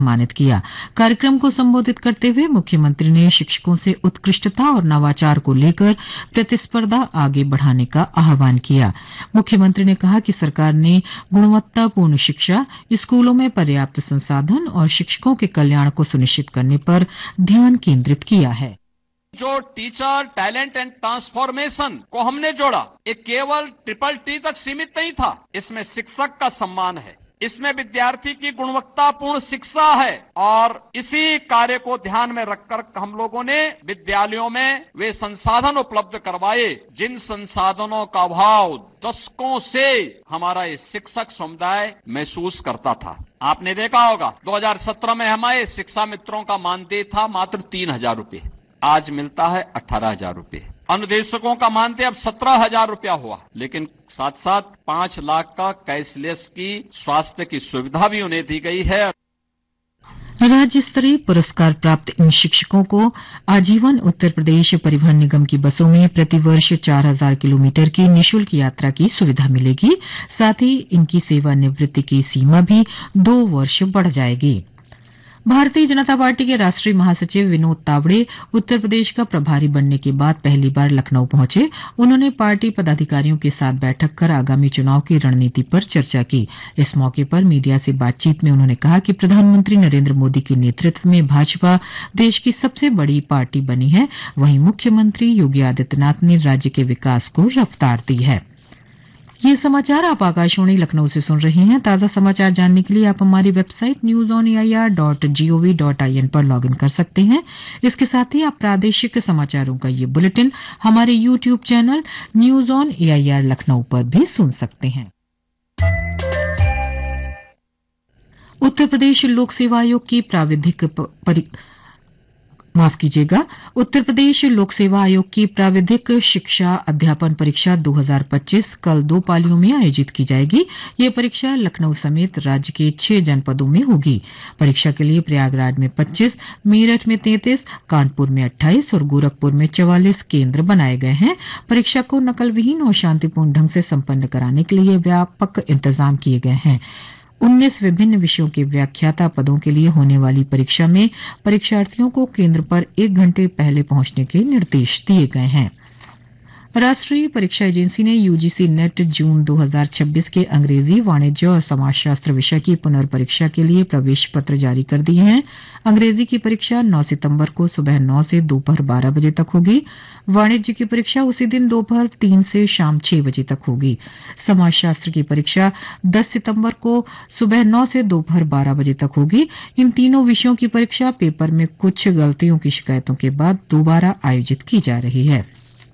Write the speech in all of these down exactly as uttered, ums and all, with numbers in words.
सम्मानित किया। कार्यक्रम को संबोधित करते हुए मुख्यमंत्री ने शिक्षकों से उत्कृष्टता और नवाचार को लेकर प्रतिस्पर्धा आगे बढ़ाने का आह्वान किया। मुख्यमंत्री ने कहा कि सरकार ने गुणवत्तापूर्ण शिक्षा, स्कूलों में पर्याप्त संसाधन और शिक्षकों के कल्याण को सुनिश्चित करने पर ध्यान केंद्रित किया है। जो टीचर टैलेंट एंड ट्रांसफॉर्मेशन को हमने जोड़ा, ये केवल ट्रिपल टी तक सीमित नहीं था। इसमें शिक्षक का सम्मान है, इसमें विद्यार्थी की गुणवत्तापूर्ण शिक्षा है और इसी कार्य को ध्यान में रखकर हम लोगों ने विद्यालयों में वे संसाधन उपलब्ध करवाए जिन संसाधनों का अभाव दशकों से हमारा ये शिक्षक समुदाय महसूस करता था। आपने देखा होगा दो हज़ार सत्रह में हमारे शिक्षा मित्रों का मानदेय था मात्र तीन हजार रुपये, आज मिलता है अठारह हजार रुपये। अनुदेशकों का मानदेय अब सत्रह हजार रुपया हुआ, लेकिन साथ साथ पांच लाख का कैशलेस की स्वास्थ्य की सुविधा भी उन्हें दी गई है। राज्य स्तरीय पुरस्कार प्राप्त इन शिक्षकों को आजीवन उत्तर प्रदेश परिवहन निगम की बसों में प्रतिवर्ष चार हजार किलोमीटर की निःशुल्क यात्रा की सुविधा मिलेगी। साथ ही इनकी सेवानिवृत्ति की सीमा भी दो वर्ष बढ़ जाएगी। भारतीय जनता पार्टी के राष्ट्रीय महासचिव विनोद तावड़े उत्तर प्रदेश का प्रभारी बनने के बाद पहली बार लखनऊ पहुंचे। उन्होंने पार्टी पदाधिकारियों के साथ बैठक कर आगामी चुनाव की रणनीति पर चर्चा की। इस मौके पर मीडिया से बातचीत में उन्होंने कहा कि प्रधानमंत्री नरेंद्र मोदी के नेतृत्व में भाजपा देश की सबसे बड़ी पार्टी बनी है। वहीं मुख्यमंत्री योगी आदित्यनाथ ने राज्य के विकास को रफ्तार दी है। ये समाचार आप आकाशवाणी लखनऊ से सुन रहे हैं। ताजा समाचार जानने के लिए आप हमारी website news on A I R dot G O V dot I N पर लॉग इन कर सकते हैं। इसके साथ ही आप प्रादेशिक समाचारों का ये बुलेटिन हमारे YouTube channel news on A I R Lucknow पर भी सुन सकते हैं। उत्तर प्रदेश लोक सेवा आयोग की प्राविधिक परि माफ कीजिएगा उत्तर प्रदेश लोक सेवा आयोग की प्राविधिक शिक्षा अध्यापन परीक्षा दो हज़ार पच्चीस कल दो पालियों में आयोजित की जाएगी। ये परीक्षा लखनऊ समेत राज्य के छह जनपदों में होगी। परीक्षा के लिए प्रयागराज में पच्चीस, मेरठ में तैंतीस, कानपुर में अट्ठाईस और गोरखपुर में चवालीस केंद्र बनाए गए हैं। परीक्षा को नकल विहीन और शांतिपूर्ण ढंग से संपन्न कराने के लिए व्यापक इंतजाम किए गए हैं। उन्नीस विभिन्न विषयों के व्याख्याता पदों के लिए होने वाली परीक्षा में परीक्षार्थियों को केंद्र पर एक घंटे पहले पहुंचने के निर्देश दिए गए हैं। राष्ट्रीय परीक्षा एजेंसी ने यूजीसी नेट जून दो हज़ार छब्बीस के अंग्रेजी, वाणिज्य और समाजशास्त्र विषय की पुनर्परीक्षा के लिए प्रवेश पत्र जारी कर दिए हैं। अंग्रेजी की परीक्षा नौ सितंबर को सुबह नौ से दोपहर बारह बजे तक होगी। वाणिज्य की परीक्षा उसी दिन दोपहर तीन से शाम छह बजे तक होगी। समाजशास्त्र की परीक्षा दस सितंबर को सुबह नौ से दोपहर बारह बजे तक होगी। इन तीनों विषयों की परीक्षा पेपर में कुछ गलतियों की शिकायतों के बाद दोबारा आयोजित की जा रही है।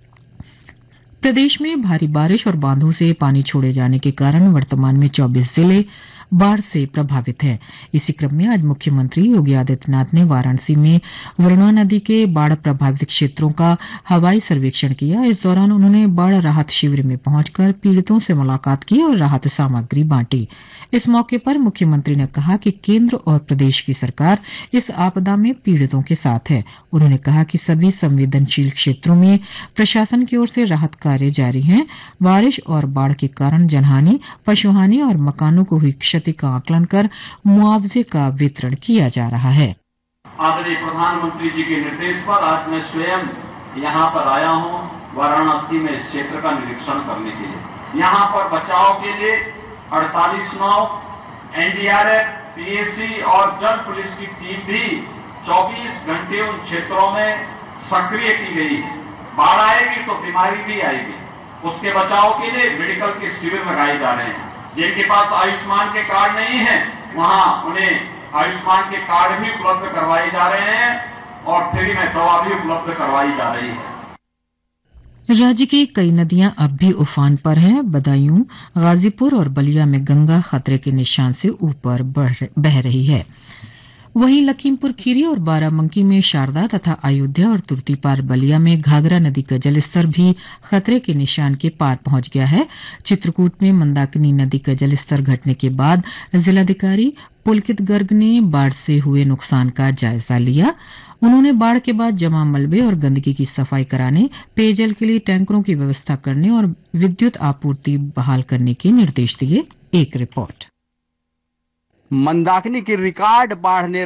प्रदेश में भारी बारिश और बांधों से पानी छोड़े जाने के कारण वर्तमान में चौबीस जिले बाढ़ से प्रभावित हैं। इसी क्रम में आज मुख्यमंत्री योगी आदित्यनाथ ने वाराणसी में वरुणा नदी के बाढ़ प्रभावित क्षेत्रों का हवाई सर्वेक्षण किया। इस दौरान उन्होंने बाढ़ राहत शिविर में पहुंचकर पीड़ितों से मुलाकात की और राहत सामग्री बांटी। इस मौके पर मुख्यमंत्री ने कहा कि केंद्र और प्रदेश की सरकार इस आपदा में पीड़ितों के साथ है। उन्होंने कहा कि सभी संवेदनशील क्षेत्रों में प्रशासन की ओर से राहत कार्य जारी हैं। बारिश और बाढ़ के कारण जनहानि, पशुहानि और मकानों को हुई क्षति का आकलन कर मुआवजे का वितरण किया जा रहा है। आदरणीय प्रधानमंत्री जी के निर्देश पर आज मैं स्वयं यहाँ पर आया हूँ वाराणसी में इस क्षेत्र का निरीक्षण करने के लिए। यहाँ पर बचाव के लिए अड़तालीस नाव, N D R F, P A सी और जल पुलिस की टीम भी चौबीस घंटे उन क्षेत्रों में सक्रिय की गई है। बाढ़ आएगी तो बीमारी भी आएगी, उसके बचाव के लिए मेडिकल के शिविर लगाए जा रहे हैं। जिनके पास आयुष्मान के कार्ड नहीं है वहां उन्हें आयुष्मान के कार्ड भी उपलब्ध करवाए जा रहे हैं और फ्री में दवा भी उपलब्ध करवाई जा रही है। राज्य की कई नदियां अब भी उफान पर हैं। बदायूं, गाजीपुर और बलिया में गंगा खतरे के निशान से ऊपर बह रही है। वहीं लखीमपुर खीरी और बाराबंकी में शारदा तथा अयोध्या और तुर्तीपार बलिया में घाघरा नदी का जलस्तर भी खतरे के निशान के पार पहुंच गया है। चित्रकूट में मंदाकिनी नदी का जलस्तर घटने के बाद जिलाधिकारी पुलकित गर्ग ने बाढ़ से हुए नुकसान का जायजा लिया। उन्होंने बाढ़ के बाद जमा मलबे और गंदगी की सफाई कराने, पेयजल के लिए टैंकरों की व्यवस्था करने और विद्युत आपूर्ति बहाल करने के निर्देश दिए। एक रिपोर्ट। मंदाकिनी की रिकॉर्ड बाढ़ ने